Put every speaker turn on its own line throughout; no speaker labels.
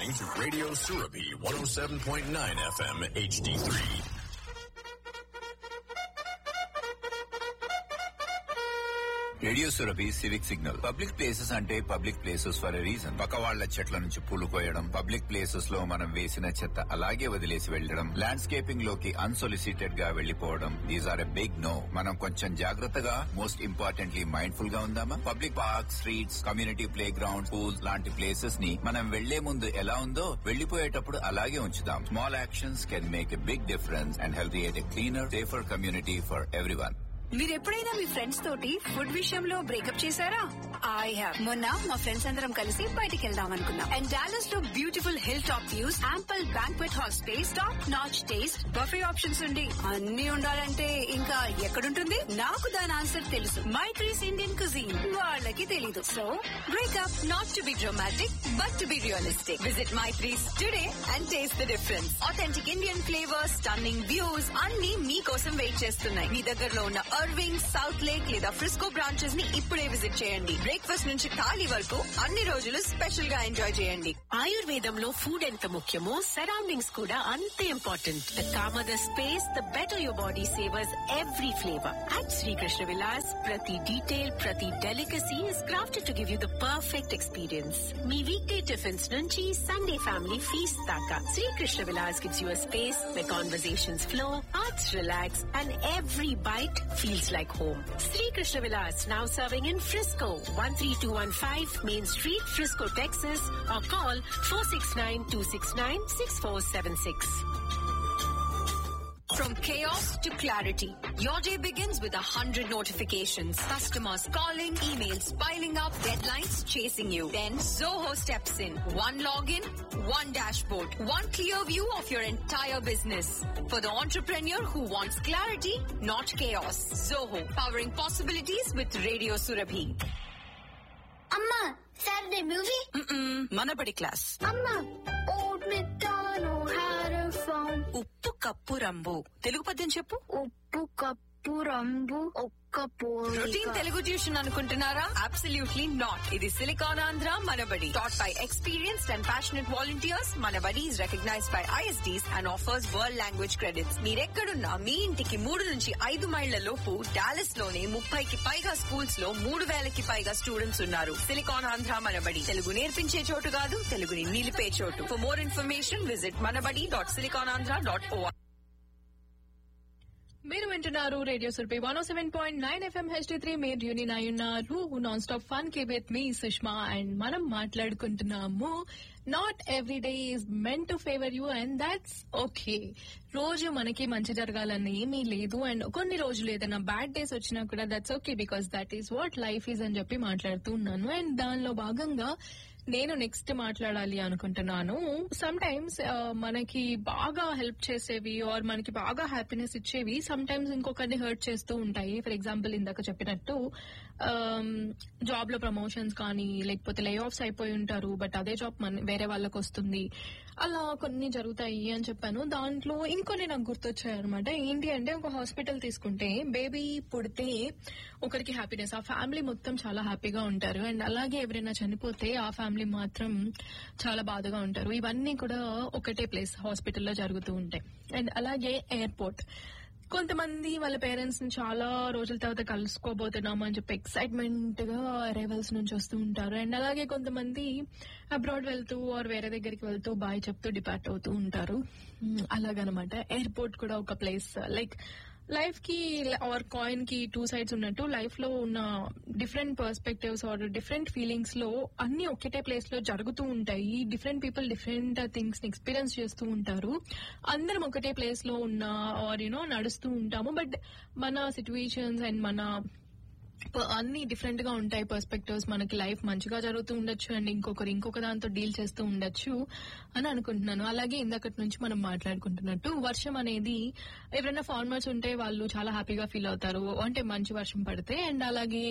listening to Radio Surabhi 107.9 FM HD3.
Radio Surabhi civic signal. Public places అంటే public places for a reason. పక్క వాళ్ల చెట్ల నుంచి పూలు కోయడం, పబ్లిక్ ప్లేసెస్ లో మనం వేసిన చెత్త అలాగే వదిలేసి వెళ్లడం, ల్యాండ్స్కేపింగ్ లోకి అన్సొలిసిటెడ్ గా వెళ్లిపోవడం, these are a big no. మనం కొంచెం జాగ్రత్తగా, మోస్ట్ ఇంపార్టెంట్లీ మైండ్ఫుల్ గా ఉందామా? Public park, streets, community play ground, pools లాంటి ప్లేసెస్ ని మనం వెళ్లే ముందు ఎలా ఉందో వెళ్లిపోయేటప్పుడు అలాగే ఉంచుదాం. Small actions can make a big difference and help create a cleaner, safer community for everyone.
మీరు ఎప్పుడైనా మీ ఫ్రెండ్స్ తోటి ఫుడ్ విషయంలో బ్రేకప్ చేశారా? I have. మొన్న మా ఫ్రెండ్స్ అందరం కలిసి బయటికి వెళ్దాం అనుకున్నాం. అండ్ డాలస్ లో beautiful hill top views, ample banquet hall space, top notch taste, buffet options ఉండి అన్ని ఉండాలంటే ఇంకా ఎక్కడుంటుంది? నాకు దాని ఆన్సర్ తెలుసు. My trees Indian cuisine. వాళ్ళకి తెలీదు. So breakup not to be dramatic but to be realistic. Visit my trees today and taste the difference. Authentic Indian flavours, stunning views అన్ని మీకోసం వెయిట్ చేస్తున్నాయి. మీ దగ్గరలో ఉన్న అర్వింగ్, సౌత్ లేక్ లేదా Frisco branches ని ఇప్పుడే విజిట్ చేయండి. బ్రేక్ఫాస్ట్ నుంచి థాలీ వరకు అన్ని రోజులు స్పెషల్ గా ఎంజాయ్ చేయండి.
ఆయుర్వేదంలో ఫుడ్ ఎంత ముఖ్యమో సరౌండింగ్స్ కూడా అంతే important. The comer the space, the better your body savours every flavour. At Srikrishna Vilas ప్రతి డీటెయిల్, ప్రతి delicacy is crafted to give you the perfect experience. Me week day tiffins నుంచి సండే ఫ్యామిలీ ఫీస్ట్ దాకా, Srikrishna Vilas gives you a space where conversations flow, hearts relax, and every bite feels like home. Sri Krishna Vilas, now serving in Frisco, 13215 Main Street, Frisco, Texas, or call 469-269-6476.
From chaos to clarity, your day begins with 100 notifications. Customers calling, emails piling up, deadlines chasing you. Then Zoho steps in. One login, one dashboard, one clear view of your entire business. For the entrepreneur who wants clarity, not chaos. Zoho, powering possibilities with Radio Surabhi.
Amma, Saturday movie?
Manabadi class.
Amma, Old MacDonald had a farm.
ఉప్పు cup రంబు. Telugu పద్యం చెప్పు.
ఉప్పు cup రంబు ఒక్క
routine Telugu tuition అనుకుంటున్నారా? Absolutely not. ఇది silicon Andhra Manabadi. Taught by experienced and passionate volunteers. Manabadi is recognized by ISDs and offers world language credits. మీరెక్కడున్నా మీ ఇంటికి 3 నుంచి 5 మైళ్ల లోపు డాలస్ లోనే 30కి పైగా స్కూల్స్ లో 3,000కి పైగా స్టూడెంట్స్ ఉన్నారు. సిలికాన్ ఆంధ్ర మనబడి. తెలుగు నేర్పించే చోటు కాదు, తెలుగుని నిలిపే చోటు. For more information visit manabadi.siliconandhra.org.
మీరు వింటున్నారు రేడియో సురభి 107.9 FM HD3. మీరు యూనియన్ అయి ఉన్నారు non stop fun K with me Sushma. And మనం మాట్లాడుకుంటున్నాము not every day is meant to favour you and that's okay. రోజు మనకి మంచి జరగాలని ఏమీ లేదు. అండ్ కొన్ని రోజులు ఏదైనా బ్యాడ్ డేస్ వచ్చినా కూడా that's okay because that is what life is అని చెప్పి మాట్లాడుతూ ఉన్నాను. అండ్ దానిలో భాగంగా నేను నెక్స్ట్ మాట్లాడాలి అనుకుంటున్నాను. సమ్ టైమ్స్ మనకి బాగా హెల్ప్ చేసేవి ఆర్ మనకి బాగా హ్యాపీనెస్ ఇచ్చేవి సమ్ టైమ్స్ ఇంకొకరిని హర్ట్ చేస్తూ ఉంటాయి. ఫర్ ఎగ్జాంపుల్ ఇందాక చెప్పినట్టు జాబ్ లో ప్రమోషన్స్ కానీ లేకపోతే లే ఆఫ్స్ అయిపోయి ఉంటారు బట్ అదే జాబ్ వేరే వాళ్ళకి వస్తుంది. అలా కొన్ని జరుగుతాయి అని చెప్పాను. దాంట్లో ఇంకొన్ని నాకు గుర్తొచ్చాయి అనమాట. ఏంటి అంటే ఒక హాస్పిటల్ తీసుకుంటే బేబీ పుడితే ఒకరికి హ్యాపీనెస్, ఆ ఫ్యామిలీ మొత్తం చాలా హ్యాపీగా ఉంటారు. అండ్ అలాగే ఎవరైనా చనిపోతే ఆ ఫ్యామిలీ మాత్రం చాలా బాధగా ఉంటారు. ఇవన్నీ కూడా ఒకటే ప్లేస్ హాస్పిటల్లో జరుగుతూ ఉంటాయి. అండ్ అలాగే ఎయిర్పోర్ట్, కొంతమంది వాళ్ళ పేరెంట్స్ ని చాలా రోజుల తర్వాత కలుసుకోబోతున్నాము అని చెప్పి ఎక్సైట్మెంట్ గా అరైవల్స్ నుంచి వస్తూ ఉంటారు. అండ్ అలాగే కొంతమంది అబ్రాడ్ వెళ్తూ ఆర్ వేరే దగ్గరికి వెళ్తూ బాయ్ చెప్తూ డిపార్ట్ అవుతూ ఉంటారు. అలాగనమాట ఎయిర్పోర్ట్ కూడా ఒక ప్లేస్. లైక్ లైఫ్ కి ఆర్ కాయిన్ కి 2 సైడ్స్ ఉన్నట్టు లైఫ్ లో ఉన్న different perspectives are different feelings లో అన్ని ఒకటే ప్లేస్ లో జరుగుతూ ఉంటాయి. డిఫరెంట్ పీపుల్ డిఫరెంట్ థింగ్స్ ని ఎక్స్పీరియన్స్ చేస్తూ ఉంటారు. అందరం ఒకటే ప్లేస్ లో ఉన్న ఆర్ నడుస్తూ ఉంటాము. బట్ మన సిచ్యువేషన్స్ అండ్ మన అన్ని డిఫరెంట్ గా ఉంటాయి పర్స్పెక్టివ్స్. మనకి లైఫ్ మంచిగా జరుగుతూ ఉండొచ్చు అండ్ ఇంకొక దాంతో డీల్ చేస్తూ ఉండొచ్చు అని అనుకుంటున్నాను. అలాగే ఇందకటి నుంచి మనం మాట్లాడుకుంటున్నట్టు వర్షం అనేది ఎవరైనా ఫార్మర్స్ ఉంటే వాళ్ళు చాలా హ్యాపీగా ఫీల్ అవుతారు అంటే మంచి వర్షం పడితే. అండ్ అలాగే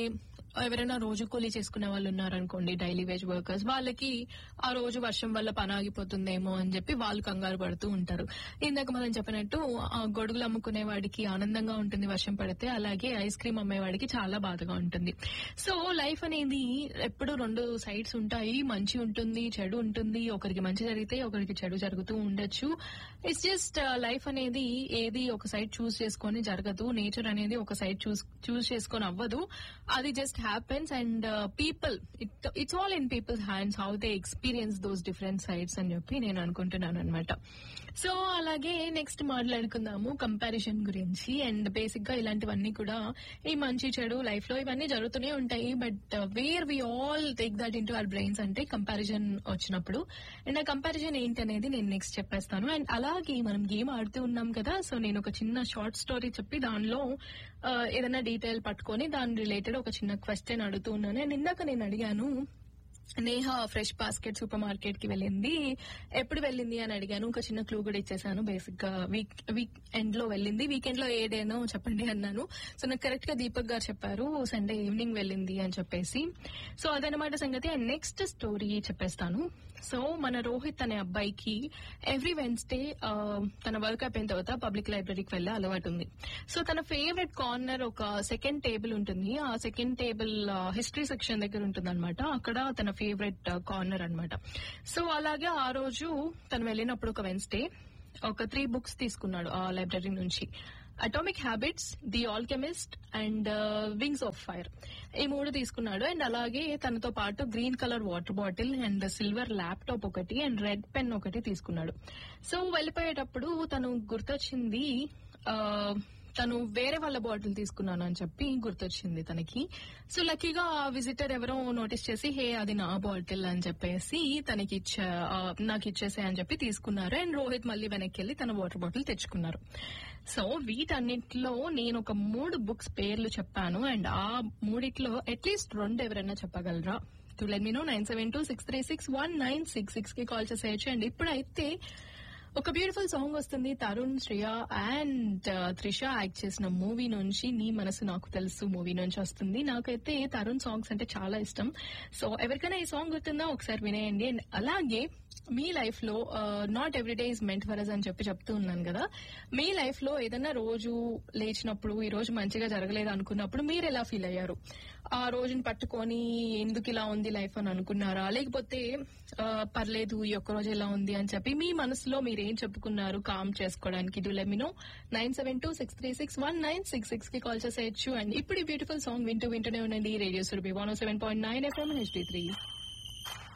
ఎవరైనా రోజు కూలీ చేసుకునే వాళ్ళు ఉన్నారనుకోండి, డైలీ వేజ్ వర్కర్స్, వాళ్ళకి ఆ రోజు వర్షం వల్ల పని ఆగిపోతుందేమో అని చెప్పి వాళ్ళు కంగారు పడుతూ ఉంటారు. ఇందాక మనం చెప్పినట్టు గొడుగులు అమ్ముకునే వాడికి ఆనందంగా ఉంటుంది వర్షం పడితే, అలాగే ఐస్ క్రీమ్ అమ్మేవాడికి చాలా బాధగా ఉంటుంది. సో లైఫ్ అనేది ఎప్పుడు రెండు సైడ్స్ ఉంటాయి, మంచి ఉంటుంది, చెడు ఉంటుంది. ఒకరికి మంచి జరిగితే ఒకరికి చెడు జరుగుతూ ఉండొచ్చు. ఇట్స్ జస్ట్ లైఫ్ అనేది ఏది ఒక సైడ్ చూస్ చేసుకొని జరగదు, నేచర్ అనేది ఒక సైడ్ చూస్ చేసుకొని అవ్వదు. అది just happens and people, it's all in peoples hands how they experience those different sides అని చెప్పి నేను అనుకుంటున్నాను అనమాట. సో అలాగే నెక్స్ట్ మాట్లాడుకుందాము కంపారిజన్ గురించి. అండ్ బేసిక్ గా ఇలాంటివన్నీ కూడా ఈ మంచి చెడు లైఫ్ లో ఇవన్నీ జరుగుతూనే ఉంటాయి. But where we all take that in to our brains అంటే కంపారిజన్ వచ్చినప్పుడు. అండ్ ఆ కంపారిజన్ ఏంటి అనేది నేను నెక్స్ట్ చెప్పేస్తాను. అండ్ అలాగే మనం గేమ్ ఆడుతూ ఉన్నాం కదా, సో నేను ఒక చిన్న షార్ట్ స్టోరీ చెప్పి దానిలో ఏదైనా డీటెయిల్ పట్టుకొని దాని రిలేటెడ్ ఒక చిన్న క్వశ్చన్ అడుగుతూ ఉన్నాను. అండ్ ఇందాక నేను అడిగాను, Neha fresh basket super market కి వెళ్ళింది, ఎప్పుడు వెళ్ళింది అని అడిగాను. ఒక చిన్న క్లూ కూడా ఇచ్చేసాను. బేసిక్ గా వీక్ ఎండ్ లో వెళ్ళింది. వీకెండ్ లో ఏ డేనో చెప్పండి అన్నాను. సో నాకు కరెక్ట్ గా దీపక్ గారు చెప్పారు సండే ఈవినింగ్ వెళ్ళింది అని చెప్పేసి. సో అదనమాట సంగతి. అండ్ నెక్స్ట్ స్టోరీ చెప్పేస్తాను. సో మన రోహిత్ అనే అబ్బాయికి ఎవ్రీ వెన్స్డే తన వర్క్ అయిపోయిన తర్వాత పబ్లిక్ లైబ్రరీకి వెళ్లే అలవాటు ఉంది. సో తన ఫేవరెట్ కార్నర్ ఒక సెకండ్ టేబుల్ ఉంటుంది. ఆ సెకండ్ టేబుల్ హిస్టరీ సెక్షన్ దగ్గర ఉంటుంది అనమాట. అక్కడ తన ఫేవరెట్ కార్నర్ అనమాట. సో అలాగే ఆ రోజు తను వెళ్ళినప్పుడు ఒక వెన్స్డే ఒక 3 books తీసుకున్నాడు ఆ లైబ్రరీ నుంచి. Atomic habits, the alchemist and wings of fire, ఈ 3 తీసుకున్నాడు. అండ్ అలాగే తనతో పాటు green colour water bottle and silver laptop ఒకటి అండ్ రెడ్ పెన్ ఒకటి తీసుకున్నాడు. సో వెళ్ళిపోయేటప్పుడు తను గుర్తొచ్చింది, తను వేరే వాళ్ళ బాటిల్ తీసుకున్నాను అని చెప్పి గుర్తొచ్చింది తనకి. సో లక్కీగా విజిటర్ ఎవరో నోటీస్ చేసి, హే అది నా బాటిల్ అని చెప్పేసి నాకు ఇచ్చేసే అని చెప్పి తీసుకున్నారు. అండ్ రోహిత్ మళ్ళీ వెనక్కి వెళ్లి తన వాటర్ బాటిల్ తెచ్చుకున్నారు. సో వీటన్నిటిలో నేను ఒక 3 books పేర్లు చెప్పాను. అండ్ ఆ 3 అట్లీస్ట్ 2 ఎవరైనా చెప్పగలరా? టు లెట్ మీ నో 972-636-1966 కి కాల్ చేసేయచ్చు. అండ్ ఇప్పుడైతే ఒక బ్యూటిఫుల్ సాంగ్ వస్తుంది. తరుణ్, శ్రేయ అండ్ త్రిష యాక్ట్ చేసిన మూవీ నుంచి, నీ మనసు నాకు తెలుసు మూవీ నుంచి వస్తుంది. నాకైతే తరుణ్ సాంగ్స్ అంటే చాలా ఇష్టం. సో ఎవరికైనా ఈ సాంగ్ గుర్తుందా ఒకసారి వినేయండి. అండ్ అలాగే మీ లైఫ్ లో not everyday is meant for us అని చెప్తూ ఉన్నాను కదా, మీ లైఫ్ లో ఏదైనా రోజు లేచినప్పుడు ఈ రోజు మంచిగా జరగలేదు అనుకున్నప్పుడు మీరు ఎలా ఫీల్ అయ్యారు? ఆ రోజుని పట్టుకొని ఎందుకు ఇలా ఉంది లైఫ్ అని అనుకున్నారా, లేకపోతే పర్లేదు ఈ ఒక్క రోజు ఎలా ఉంది అని చెప్పి మీ మనసులో మీరు ఏం చెప్పుకున్నారు కామ్ చేసుకోవడానికి? డూ లెట్ మీ నో 972-636-1966 కి కాల్ చేసేయచ్చు. అండ్ ఇప్పుడు ఈ బ్యూటిఫుల్ సాంగ్ వింటూనే ఉండండి. Radio Surabhi 107.9 FM HD3.